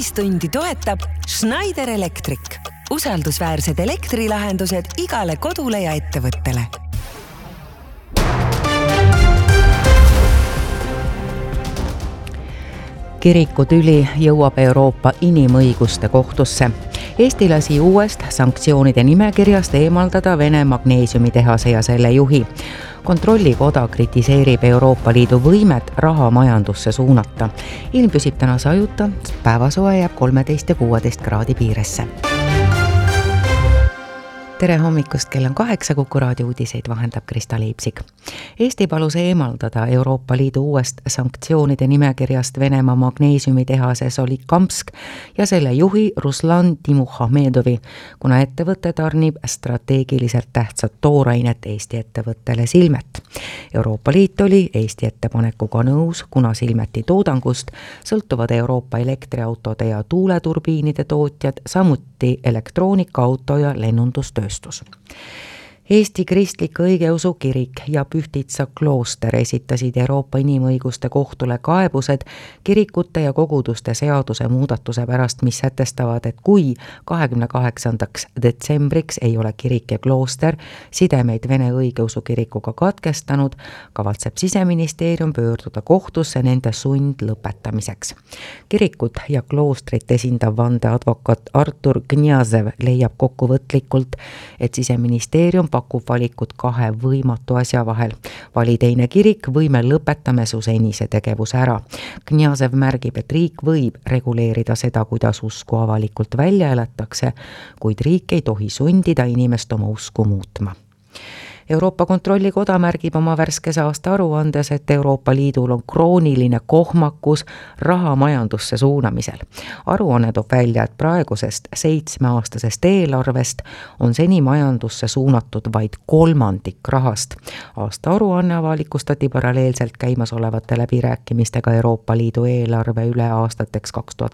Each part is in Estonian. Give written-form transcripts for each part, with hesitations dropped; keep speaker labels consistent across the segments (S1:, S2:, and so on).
S1: Uudistundi toetab Schneider Electric. Usaldusväärsed elektrilahendused igale kodule ja ettevõttele.
S2: Kirikutüli jõuab Euroopa inimõiguste kohtusse. Eesti lasi uuest sanktsioonide nimekirjast eemaldada Vene magneesiumitehase ja selle juhi. Kontrollikoda kritiseerib Euroopa Liidu võimet raha majandusse suunata. Ilm püsib täna sajuta, päevasoe jääb 13 ja 16 kraadi piiresse. Tere hommikust, kell on 8, Kuku raadio uudiseid vahendab Krista Liipsik. Eesti palus eemaldada Euroopa Liidu uuest sanktsioonide nimekirjast Venemaa magneesiumitehase Solikamsk ja selle juhi Ruslan Timuhamedovi, kuna ettevõte tarnib strateegiliselt tähtsat toorainet Eesti ettevõttele Silmet. Euroopa Liit oli Eesti ettepanekuga nõus, kuna Silmeti toodangust sõltuvad Euroopa elektriautode ja tuuleturbiinide tootjad, samuti elektroonikaauto ja lennundustööstus. Eesti Kristlik Õigeusu Kirik ja Pühtitsa klooster esitasid Euroopa Inimõiguste Kohtule kaebused kirikute ja koguduste seaduse muudatuse pärast, mis sätestavad, et kui 28. detsembriks ei ole kirik ja klooster sidemeid Vene Õigeusu Kirikuga katkestanud, kavatseb Siseministeerium pöörduda kohtusse nende sund lõpetamiseks. Kirikut ja kloostrit esindav vandeadvokaat Artur Kniazev leiab kokkuvõtlikult, et Siseministeerium pakub valikut kahe võimatu asja vahel. Vali teine kirik või me lõpetame su senise tegevuse ära. Kniazev märgib, et riik võib reguleerida seda, kuidas usku avalikult välja elatakse, kuid riik ei tohi sundida inimest oma usku muutma. Euroopa Kontrollikoda märgib oma värskes aasta aruandes, et Euroopa Liidul on krooniline kohmakus raha majandusse suunamisel. Aruanne toob välja, et praegusest 7-aastasest eelarvest on seni majandusse suunatud vaid 1/3 rahast. Aasta aruanne avalikustati paralleelselt käimasolevate läbirääkimistega Euroopa Liidu eelarve üle aastateks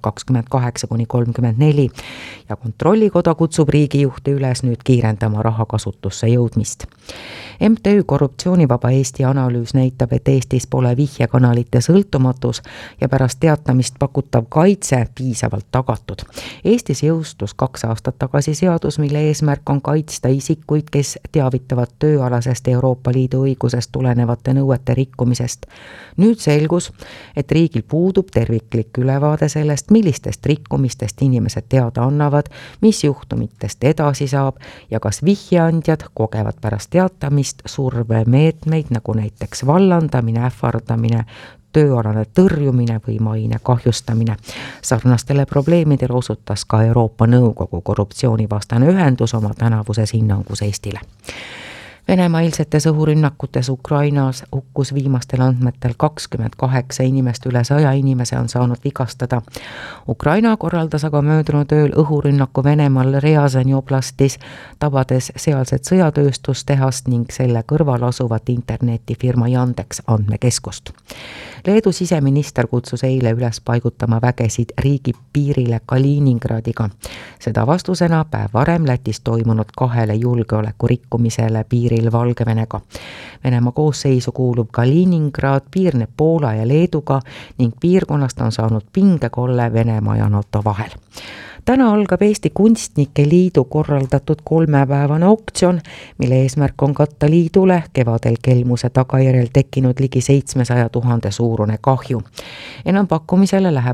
S2: 2028–34 ja Kontrollikoda kutsub riigijuhte üles nüüd kiirendama rahakasutusse jõudmist. MTÜ Korruptsioonivaba Eesti analüüs näitab, et Eestis pole vihjekanalite sõltumatus ja pärast teatamist pakutav kaitse piisavalt tagatud. Eestis jõustus 2 aastat tagasi seadus, mille eesmärk on kaitsta isikuid, kes teavitavad tööalasest Euroopa Liidu õigusest tulenevate nõuete rikkumisest. Nüüd selgus, et riigil puudub terviklik ülevaade sellest, millistest rikkumistest inimesed teada annavad, mis juhtumitest edasi saab ja kas vihjeandjad kogevad pärast teatamist survemeetmeid, nagu näiteks vallandamine, ähvardamine, tööalane tõrjumine või maine kahjustamine. Sarnastele probleemidele osutas ka Euroopa Nõukogu korruptsioonivastane ühendus oma tänavuses hinnangus Eestile. Venemaa ilsetes õhurünnakutes Ukrainas hukkus viimastel andmetel 28 inimest, üle 100 inimese on saanud vigastada. Ukraina korraldas aga möödunud ööl õhurünnaku Venemaal Ryazani oblastis, tabades sealset sõjatööstustehast ning selle kõrval asuvat internetifirma Yandex andmekeskust. Leedu siseminister kutsus eile üles paigutama vägesid riigi piirile Kaliningradiga. Seda vastusena päev varem Lätis toimunud 2 julgeolekurikkumisele piiril Valgevenega. Venemaa koosseisu kuulub Kaliningrad, piirneb Poola ja Leeduga ning piirkonnast on saanud pingekolle Venemaa ja NATO vahel. Täna algab Eesti Kunstnike Liidu korraldatud 3-päevane auktsioon, mille eesmärk on katta liidule kevadel kelmuse tagajärjel tekkinud ligi 700 000 suurune kahju. Enampakkumisele läheb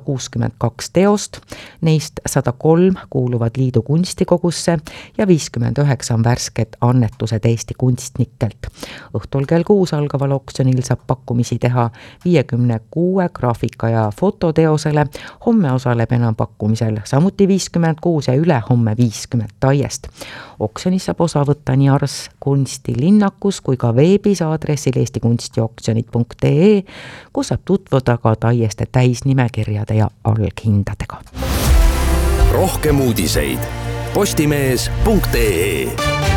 S2: 162 teost, neist 103 kuuluvad liidu kunstikogusse ja 59 on värsked annetused Eesti kunstnikelt. Õhtul kell 6 algaval auktsioonil saab pakkumisi teha 56 graafika ja fototeosele, homme osaleb enampakkumisel samuti 56 ja ülehomme 50 taiest. Oksjonis saab osa võtta nii Ars kunstilinnakus kui ka veebis aadressil eestikunstioksjonid.ee, kus saab tutvuda ka taieste täisnimekirjade ja alghindadega.
S3: Rohkem uudiseid postimees.ee.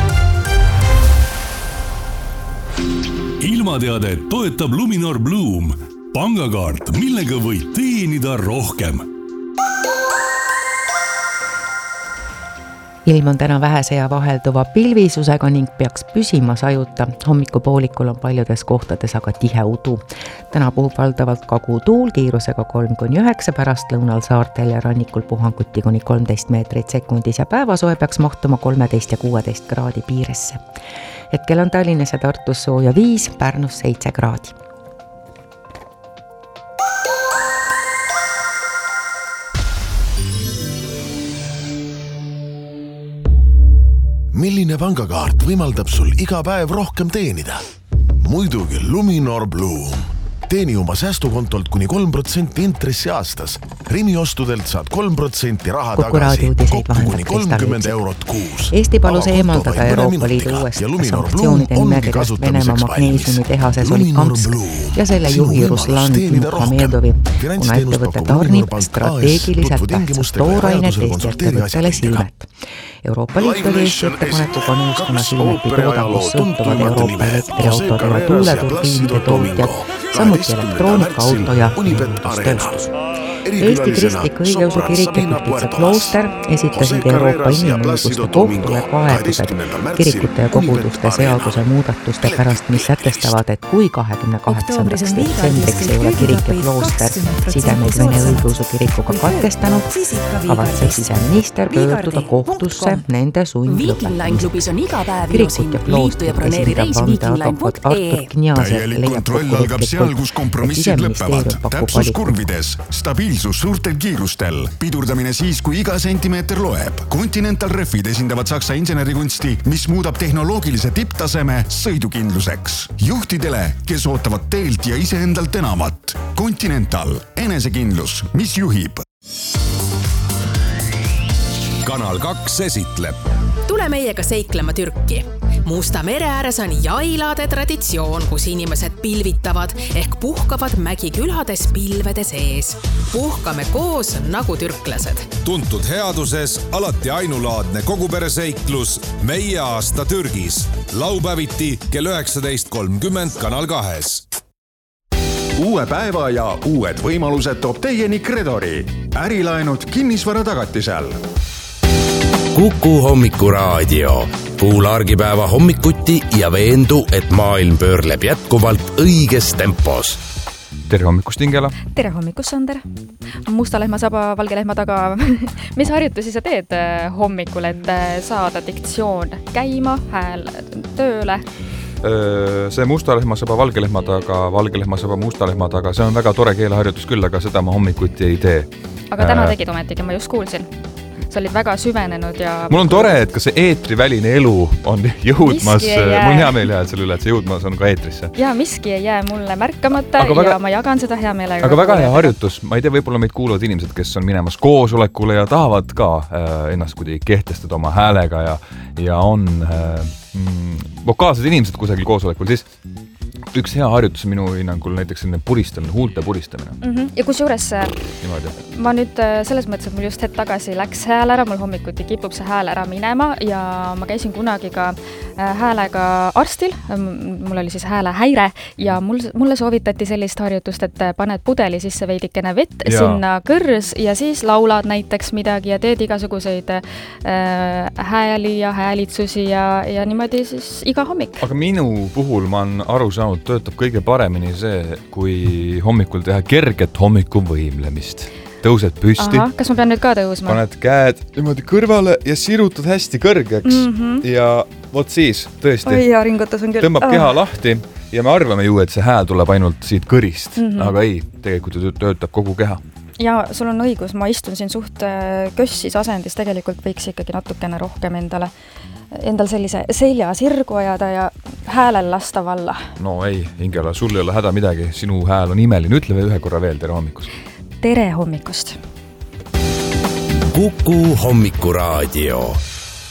S3: Ilmateade toetab Luminor Bloom, pangakaart, millega võid teenida rohkem.
S2: Ilm on täna vähese ja vahelduva pilvisusega ning peaks püsima sajuta. Hommikupoolikul on paljudes kohtades aga tihe udu. Täna puhub valdavalt kagutuul kiirusega 3-9, pärast lõunal saartel ja rannikul puhanguti kuni 13 meetrit sekundis ja päevasoe peaks mahtuma 13 ja 16 kraadi piiresse. Hetkel on Tallinnas ja Tartus sooja 5, Pärnus 7 kraadi.
S4: Milline pangakaart võimaldab sul iga päev rohkem teenida? Muidugi Luminor Bloom. Teeni oma säästukontolt kuni 3% intressi aastas. Rimi ostudelt saad 3% raha tagasi. Kokku kuni 30 eurot kuus.
S2: Eesti palus eemaldada Euroopa Liidu uuest sanktsioonide nimekirjast Venemaa magneesiumi tehase Solikamsk ja selle juhi Ruslan Muhamedovi, kuna ettevõte tarnib strateegiliselt tähtsat toorainet Eesti ettevõttele Silmet. Euroopa Liit oli Eesti ettepanekuga nõus, kuna Silmeti toodangust sõltuvad Euroopa elektriautode ja tuuleturbiinide tootjad, samuti elektroonika, auto ja ehitustööstus. Eesti Kristlik Õigeusu Kirik ja Pühtitsa klooster esitasid Euroopa Inimõiguste Kohtule kaebused kirikute ja koguduste seaduse muudatuste pärast, mis sätestavad, et kui 28. detsembriks ei ole kirik ja klooster sidemeid Vene Õigeusu Kirikuga katkestanud, kavatseb siseminister pöörduda kohtusse nende sundlõpetamiseks. Kirikut ja kloostrit esindab vandeadvokaat Artur Kniasev leiab kokkuletlikult, et Siseministeerium pakub valikut.
S5: Suurtel kiirustel. Pidurdamine siis, kui iga sentimeeter loeb. Continental Refid esindavad saksa insenerikunsti, mis muudab tehnoloogilise tipptaseme sõidukindluseks. Juhtidele, kes ootavad teelt ja iseendalt enamat. Continental. Enesekindlus, mis juhib.
S6: Kanal 2 esitleb.
S7: Tule meiega seiklema Türki. Musta mere ääres on jailade traditsioon, kus inimesed pilvitavad ehk puhkavad mägikülades pilvede sees. Puhkame koos nagu türklased.
S6: Tuntud headuses alati ainulaadne kogupereseiklus Meie aasta Türgis. Laupäeviti kell 19.30 Kanal 2.
S5: Uue päeva ja uued võimalused toob teieni Credori. Ärilaenud kinnisvara tagatisel.
S6: Kuku hommikuraadio. Kuula argipäeva hommikuti ja veendu, et maailm pöörleb jätkuvalt õiges tempos.
S8: Tere hommikust, Ingela.
S9: Tere hommikust, Sander. Musta lehma saba, valge lehma taga. Mis harjutusi sa teed hommikul, et saada diktsioon käima, hääl tööle?
S8: See musta lehma saba, valge lehma taga, valge lehma saba, musta lehma taga, see on väga tore keeleharjutus küll, aga seda ma hommikuti ei tee.
S9: Aga täna tegid ometigi, ma just kuulsin. Sa olid väga süvenenud ja...
S8: Mul on tore, et ka see eetriväline elu on jõudmas, mul on hea meel jääd selle üle, et see jõudmas on ka eetrisse.
S9: Ja miski ei jää mulle märkamata ja ma jagan seda hea meelega.
S8: Aga väga hea harjutus, ma ei tea, võib-olla meid kuuluvad inimesed, kes on minemas koosolekule ja tahavad ka ennast kuidagi kehtestada oma häälega ja on vokaalsed inimesed kusagil koosolekul, siis üks hea harjutus minu hinnangul näiteks selline puristamine, huulte puristamine.
S9: Ja kusjuures ma nüüd selles mõttes, et mul just hetk tagasi läks hääl ära, mul hommikuti kipub see hääl ära minema ja ma käisin kunagi ka häälega arstil, mul oli siis häälehäire ja mulle soovitati sellist harjutust, et paned pudeli sisse veidikene vett sinna kõrs ja siis laulad näiteks midagi ja teed igasuguseid hääli ja häälitsusi ja niimoodi siis iga hommik.
S8: Aga minu puhul ma on aru saanud, töötab kõige paremini see, kui hommikul teha kerget hommikuvõimlemist. Tõused püsti.
S9: Aha, kas ma pean nüüd ka tõusma?
S8: Paned käed niimoodi kõrvale ja sirutad hästi kõrgeks ja vot siis tõesti tõmbab keha lahti ja me arvame ju, et see hääl tuleb ainult siit kõrist, aga ei, tegelikult töötab kogu keha.
S9: Ja sul on õigus, ma istun siin suht kössis asendis, tegelikult võiks ikkagi natukene rohkem endal sellise selja sirgu ajada ja häälel lasta valla. No
S8: ei, Ingela, sul ei ole häda midagi, sinu hääl on imeline. Ütle ühe korra veel tere hommikust.
S9: Tere hommikust.
S6: Kuku hommikuraadio.